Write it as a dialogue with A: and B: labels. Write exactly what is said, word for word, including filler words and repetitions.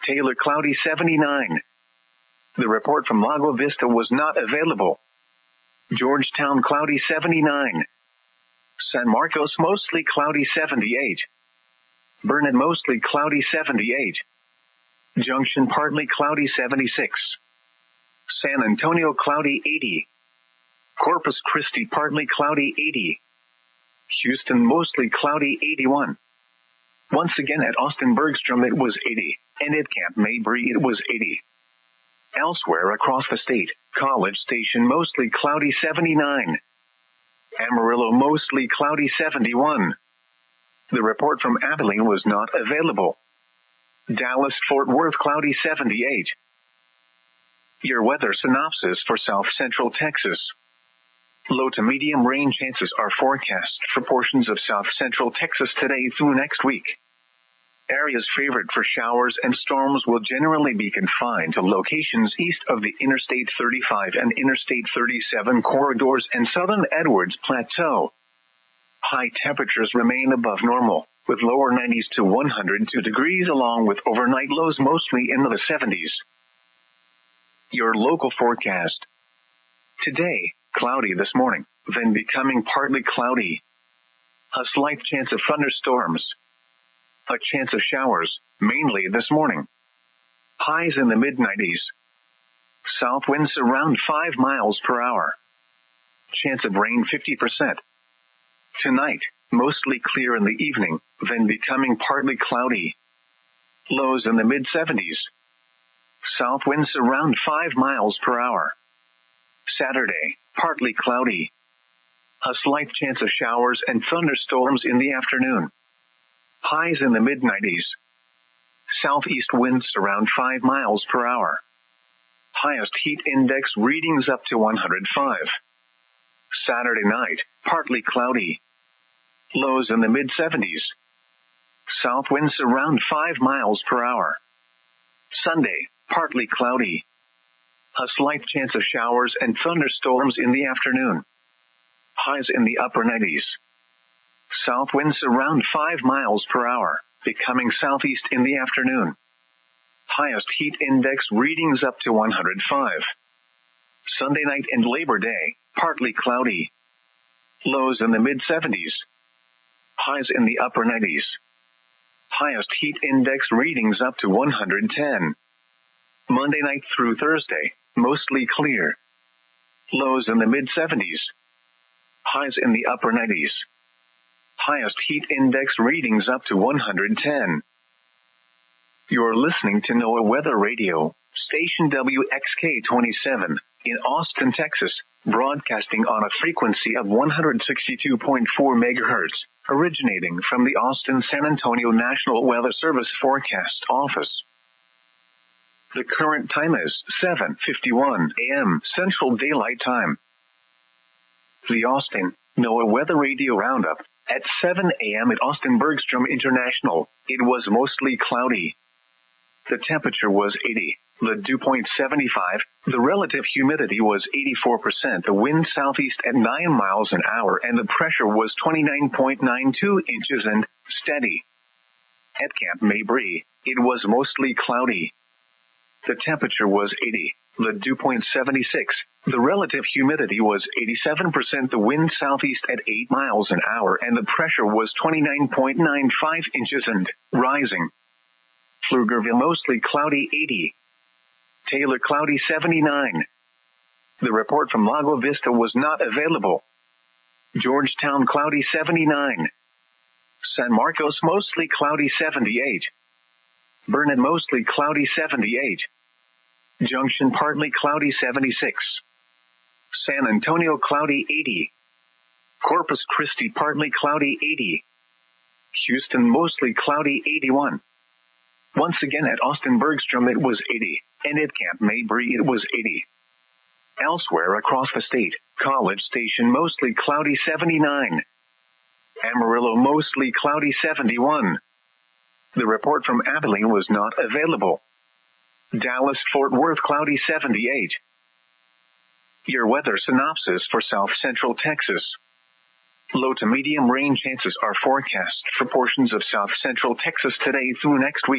A: Taylor cloudy seventy-nine. The report from Lago Vista was not available. Georgetown cloudy seventy-nine. San Marcos mostly cloudy seventy-eight. Burnet mostly cloudy seventy-eight. Junction partly cloudy seventy-six. San Antonio cloudy eighty. Corpus Christi partly cloudy eighty. Houston mostly cloudy eighty-one. Once again at Austin Bergstrom it was eighty, and at Camp Mabry it was eighty. Elsewhere across the state, College Station mostly cloudy seventy-nine. Amarillo mostly cloudy seventy-one. The report from Abilene was not available. Dallas-Fort Worth cloudy seventy-eight. Your weather synopsis for South Central Texas. Low to medium rain chances are forecast for portions of South Central Texas today through next week. Areas favored for showers and storms will generally be confined to locations east of the Interstate thirty-five and Interstate thirty-seven corridors and southern Edwards Plateau. High temperatures remain above normal, with lower nineties to one hundred two degrees along with overnight lows mostly in the seventies. Your local forecast. Today, cloudy this morning, then becoming partly cloudy. A slight chance of thunderstorms. A chance of showers, mainly this morning. Highs in the mid nineties. South winds around five miles per hour. Chance of rain fifty percent. Tonight, mostly clear in the evening, then becoming partly cloudy. Lows in the mid seventies. South winds around five miles per hour. Saturday, partly cloudy. A slight chance of showers and thunderstorms in the afternoon. Highs in the mid nineties. Southeast winds around five miles per hour. Highest heat index readings up to one hundred five. Saturday night, partly cloudy. Lows in the mid seventies. South winds around five miles per hour. Sunday, partly cloudy. A slight chance of showers and thunderstorms in the afternoon. Highs in the upper nineties. South winds around five miles per hour, becoming southeast in the afternoon. Highest heat index readings up to one hundred five. Sunday night and Labor Day, partly cloudy. Lows in the mid seventies. Highs in the upper nineties. Highest heat index readings up to one hundred ten. Monday night through Thursday, mostly clear. Lows in the mid seventies. Highs in the upper nineties. Highest heat index readings up to one hundred ten. You're listening to NOAA Weather Radio, station W X K twenty-seven, in Austin, Texas, broadcasting on a frequency of one hundred sixty-two point four megahertz, originating from the Austin-San Antonio National Weather Service Forecast Office. The current time is seven fifty-one a m Central Daylight Time. The Austin NOAA Weather Radio Roundup. At seven a m at Austin Bergstrom International, it was mostly cloudy. The temperature was eighty, the dew point seventy-five, the relative humidity was eighty-four percent, the wind southeast at nine miles an hour, and the pressure was twenty-nine point nine two inches and steady. At Camp Mabry, it was mostly cloudy. The temperature was eighty, the dew point seventy-six, the relative humidity was eighty-seven percent, the wind southeast at eight miles an hour, and the pressure was twenty-nine point nine five inches and rising. Pflugerville mostly cloudy eighty. Taylor cloudy seventy-nine. The report from Lago Vista was not available. Georgetown cloudy seventy-nine. San Marcos mostly cloudy seventy-eight. Burnet mostly cloudy seventy-eight. Junction partly cloudy seventy-six. San Antonio cloudy eighty. Corpus Christi partly cloudy eighty. Houston mostly cloudy eighty-one. Once again at Austin Bergstrom it was eighty, and at Camp Mabry it was eighty. Elsewhere across the state, College Station mostly cloudy seventy-nine. Amarillo mostly cloudy seventy-one. The report from Abilene was not available. Dallas-Fort Worth cloudy seventy-eight. Your weather synopsis for South Central Texas. Low to medium rain chances are forecast for portions of South Central Texas today through next week.